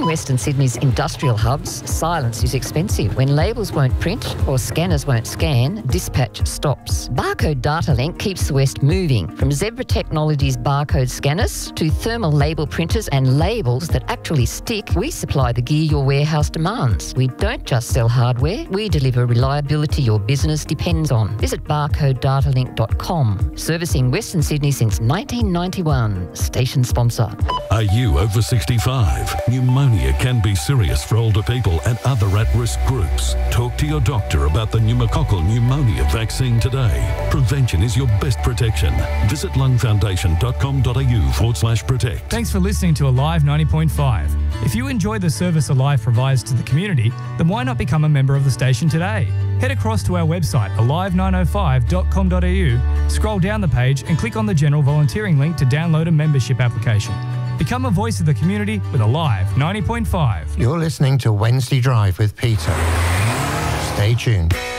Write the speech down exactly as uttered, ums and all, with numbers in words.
In Western Sydney's industrial hubs, silence is expensive. When labels won't print or scanners won't scan, dispatch stops. Barcode Data Link keeps the West moving, from Zebra Technologies barcode scanners to thermal label printers and labels that actually stick. We supply the gear your warehouse demands. We don't just sell hardware, we deliver reliability your business depends on. Visit barcode data link dot com. Servicing Western Sydney since nineteen ninety-one. Station sponsor. Are you over sixty-five? Pneumonia can be serious for older people and other at-risk groups. Talk to your doctor about the pneumococcal pneumonia vaccine today. Prevention is your best protection. Visit lungfoundation.com.au forward slash protect. Thanks for listening to Alive ninety point five. If you enjoy the service Alive provides to the community, then why not become a member of the station today? Head across to our website, alive nine oh five dot com dot a u, scroll down the page and click on the general volunteering link to download a membership application. Become a voice of the community with Alive ninety point five. You're listening to Wednesday Drive with Peter. Stay tuned.